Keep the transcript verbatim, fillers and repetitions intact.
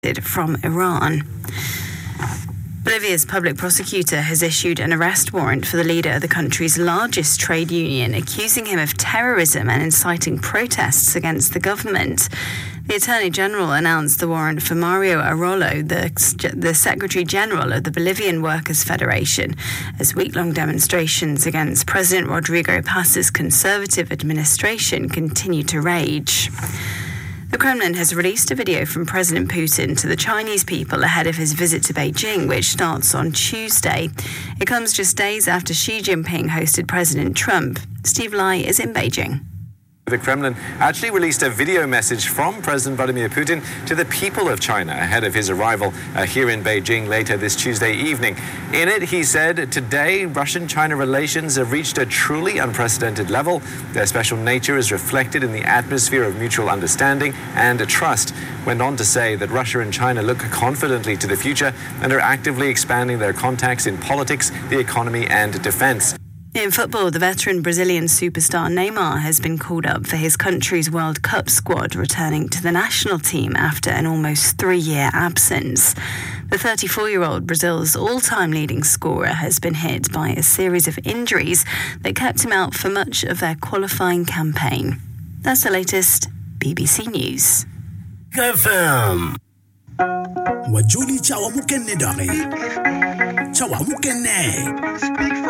from Iran. Bolivia's public prosecutor has issued an arrest warrant for the leader of the country's largest trade union, accusing him of terrorism and inciting protests against the government. The Attorney General announced the warrant for Mario Arroyo, the, the Secretary General of the Bolivian Workers' Federation, as week-long demonstrations against President Rodrigo Paz's conservative administration continue to rage. The Kremlin has released a video from President Putin to the Chinese people ahead of his visit to Beijing, which starts on Tuesday. It comes just days after Xi Jinping hosted President Trump. Steve Lai is in Beijing. The Kremlin actually released a video message from President Vladimir Putin to the people of China ahead of his arrival uh, here in Beijing later this Tuesday evening. In it, he said, today, Russian-China relations have reached a truly unprecedented level. Their special nature is reflected in the atmosphere of mutual understanding and trust. Went on to say that Russia and China look confidently to the future and are actively expanding their contacts in politics, the economy, and defense. In football, the veteran Brazilian superstar Neymar has been called up for his country's World Cup squad, returning to the national team after an almost three-year absence. The thirty-four-year-old Brazil's all-time leading scorer has been hit by a series of injuries that kept him out for much of their qualifying campaign. That's the latest B B C News. F M. Wajuli chawa mukenne dare. Chawa mukenne.